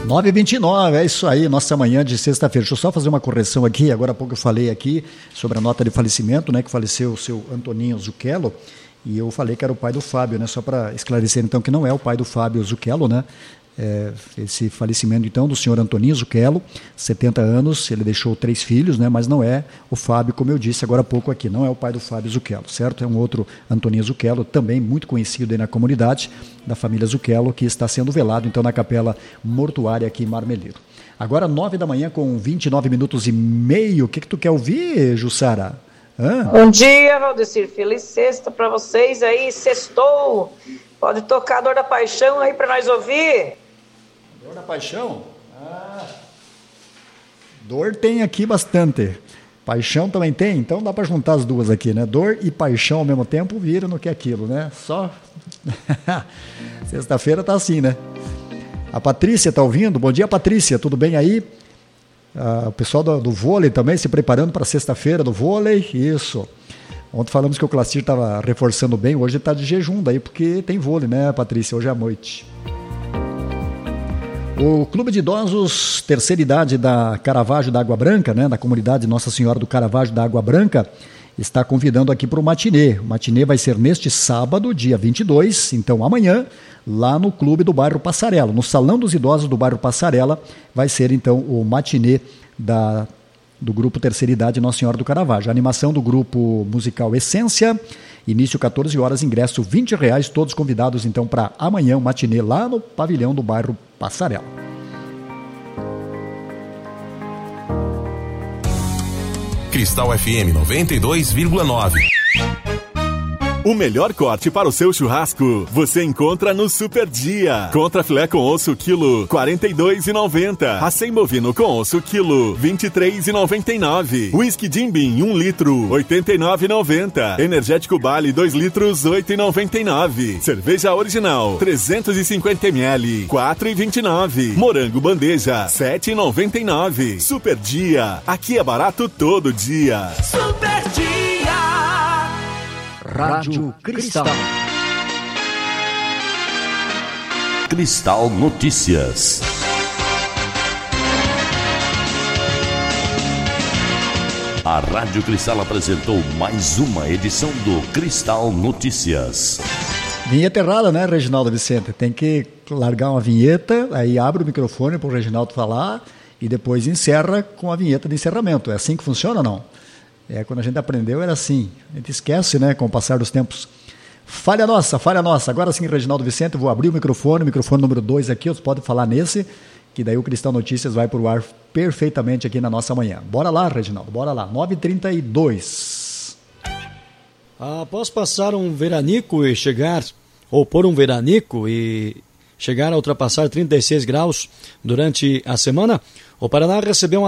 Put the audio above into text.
9h29, é isso aí, nossa manhã de sexta-feira. Deixa eu só fazer uma correção aqui. Agora há pouco eu falei aqui sobre a nota de falecimento, né, que faleceu o seu Antoninho Zucchello, e eu falei que era o pai do Fábio, né, só para esclarecer então que não é o pai do Fábio Zucchello, né, esse falecimento então do senhor Antoninho Zucchello, 70 anos, ele deixou 3 filhos, né, mas não é o Fábio, como eu disse agora há pouco aqui, não é o pai do Fábio Zucchello, certo? É um outro Antoninho Zucchello, também muito conhecido aí na comunidade da família Zucchello, que está sendo velado então na capela mortuária aqui em Marmeleiro. Agora 9 da manhã com 29 minutos e meio, o que tu quer ouvir, Jussara? Bom dia, Valdecir, feliz sexta para vocês aí, sextou, pode tocar Dor da Paixão aí para nós ouvir. Dor da Paixão? Dor tem aqui bastante. Paixão também tem, então dá para juntar as duas aqui, né? Dor e paixão ao mesmo tempo viram no que é aquilo, né? Só. Sexta-feira tá assim, né? A Patrícia tá ouvindo? Bom dia, Patrícia, tudo bem aí? O pessoal do vôlei também se preparando para sexta-feira do vôlei, isso. Ontem falamos que o Classir estava reforçando bem, hoje está de jejum daí, porque tem vôlei, né, Patrícia? Hoje à noite. O Clube de Idosos Terceira Idade da Caravaggio da Água Branca, né, da comunidade Nossa Senhora do Caravaggio da Água Branca, está convidando aqui para o matinê. O matinê vai ser neste sábado, dia 22, então amanhã, lá no Clube do Bairro Passarela, no Salão dos Idosos do Bairro Passarela, vai ser então o matinê do Grupo Terceira Idade Nossa Senhora do Caravaggio. A animação do grupo musical Essência, início 14 horas, ingresso R$20, todos convidados então para amanhã, o matinê lá no pavilhão do Bairro Passarela. Cristal FM 92,9. O melhor corte para o seu churrasco você encontra no Super Dia. Contra filé com osso quilo R$ 42,90. Acém bovino com osso quilo R$ 23,99. Whisky Jim Beam 1 litro R$ 89,90. Energético Bali 2 litros R$ 8,99. Cerveja original 350 ml R$ 4,29. Morango bandeja R$ 7,99. Super Dia. Aqui é barato todo dia. Super Dia. Rádio Cristal. Cristal Notícias. A Rádio Cristal apresentou mais uma edição do Cristal Notícias. Vinheta errada, né, Reginaldo Vicente? Tem que largar uma vinheta, aí abre o microfone para o Reginaldo falar e depois encerra com a vinheta de encerramento. É assim que funciona ou não? Quando a gente aprendeu era assim, a gente esquece, né, com o passar dos tempos. Falha nossa. Agora sim, Reginaldo Vicente, eu vou abrir o microfone número 2 aqui, você pode falar nesse, que daí o Cristal Notícias vai para o ar perfeitamente aqui na nossa manhã. Bora lá, Reginaldo, bora lá, 9h32. Após passar um veranico e chegar, ou por um veranico e chegar a ultrapassar 36 graus durante a semana, o Paraná recebeu uma